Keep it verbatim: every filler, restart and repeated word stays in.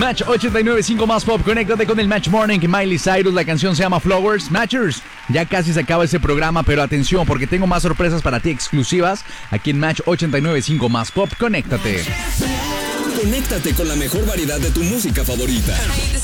Match ochenta y nueve punto cinco más pop. Conéctate con el Match Morning. Miley Cyrus, la canción se llama Flowers. Matchers, ya casi se acaba ese programa, pero atención, porque tengo más sorpresas para ti exclusivas aquí en Match ochenta y nueve punto cinco más pop. Conéctate. Conéctate con la mejor variedad de tu música favorita.